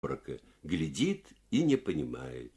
обморока, глядит и не понимает.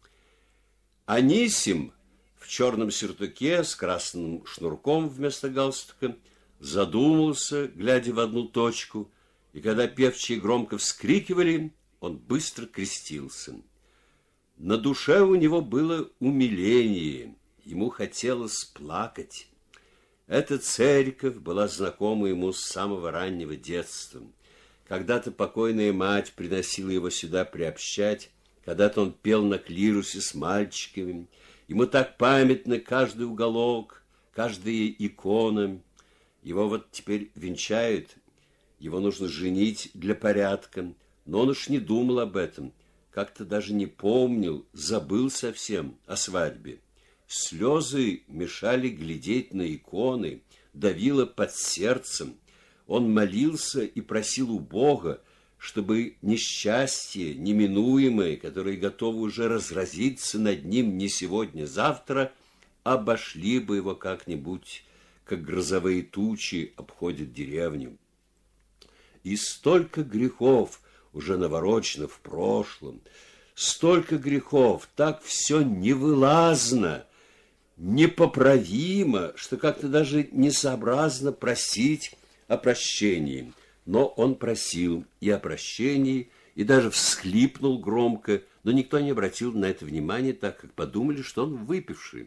Анисим в черном сюртуке с красным шнурком вместо галстука задумался, глядя в одну точку, и когда певчие громко вскрикивали, он быстро крестился. На душе у него было умиление, ему хотелось плакать. Эта церковь была знакома ему с самого раннего детства. Когда-то покойная мать приносила его сюда приобщать, когда-то он пел на клирусе с мальчиками. Ему так памятны каждый уголок, каждая икона. Его вот теперь венчают, его нужно женить для порядка, но он уж не думал об этом, как-то даже не помнил, забыл совсем о свадьбе. Слезы мешали глядеть на иконы, давило под сердцем. Он молился и просил у Бога, чтобы несчастье неминуемое, которое готово уже разразиться над ним не сегодня-завтра, обошли бы его как-нибудь, как грозовые тучи обходят деревню. И столько грехов уже наворочено в прошлом, столько грехов, так все невылазно, непоправимо, что как-то даже несообразно просить о прощении. Но он просил и о прощении, и даже всхлипнул громко, но никто не обратил на это внимания, так как подумали, что он выпивший.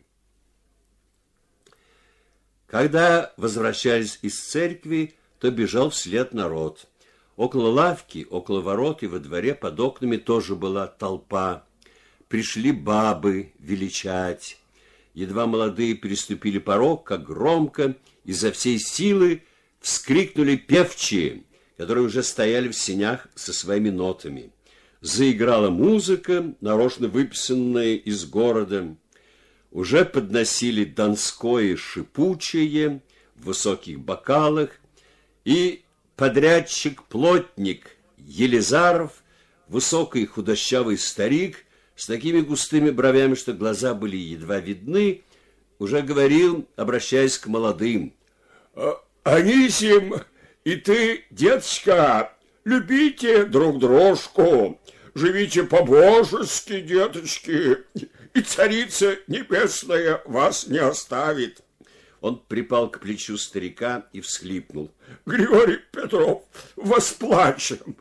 Когда возвращались из церкви, то бежал вслед народ. Около лавки, около ворот и во дворе под окнами тоже была толпа. Пришли бабы величать. Едва молодые переступили порог, как громко, изо всей силы вскрикнули певчие, которые уже стояли в сенях со своими нотами. Заиграла музыка, нарочно выписанная из города. Уже подносили донское шипучее в высоких бокалах, и подрядчик-плотник Елизаров, высокий худощавый старик, с такими густыми бровями, что глаза были едва видны, уже говорил, обращаясь к молодым: «Анисим, и ты, деточка, любите друг дружку, живите по-божески, деточки, и Царица Небесная вас не оставит». Он припал к плечу старика и всхлипнул: «Григорий Петров, восплачем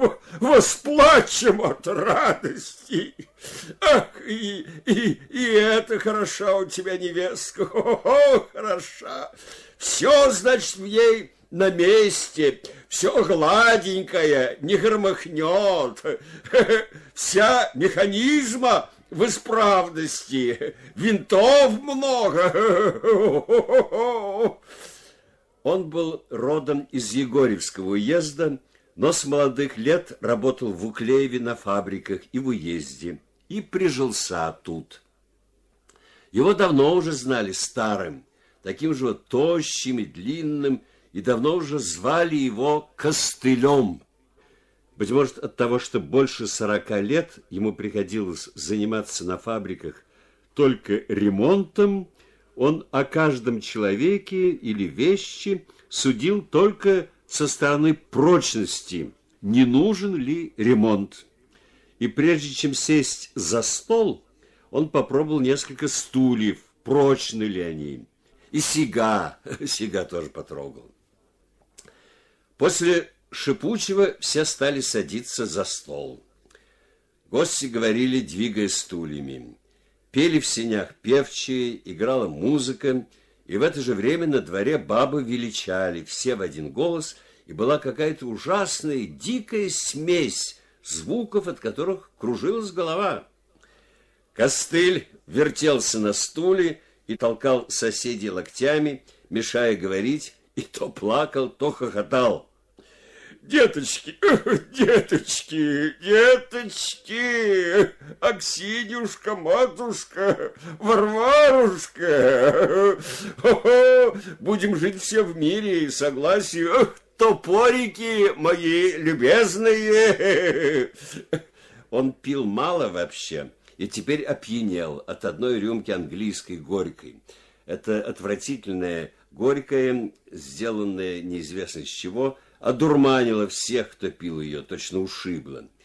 от радости. Ах, и это хороша у тебя невестка, хороша. Все, значит, в ней на месте, все гладенькое, не громыхнет, вся механизма в исправности, винтов много». Он был родом из Егорьевского уезда, но с молодых лет работал в Уклееве на фабриках и в уезде, и прижился тут. Его давно уже знали старым, таким же вот тощим и длинным, и давно уже звали его Костылем. Быть может, от того, что больше 40 лет ему приходилось заниматься на фабриках только ремонтом, он о каждом человеке или вещи судил только со стороны прочности, не нужен ли ремонт. И прежде чем сесть за стол, он попробовал несколько стульев, прочны ли они. И сига тоже потрогал. После шипучего все стали садиться за стол. Гости говорили, двигая стульями. Пели в сенях певчие, играла музыка, и в это же время на дворе бабы величали, все в один голос, и была какая-то ужасная, дикая смесь звуков, от которых кружилась голова. Костыль вертелся на стуле и толкал соседей локтями, мешая говорить, и то плакал, то хохотал. «Деточки, Аксинюшка, матушка, Варварушка, будем жить все в мире и согласии, топорики мои любезные». Он пил мало вообще и теперь опьянел от одной рюмки английской горькой. Это отвратительное горькое, сделанное неизвестно из чего, одурманило всех, кто пил ее, точно ушибло.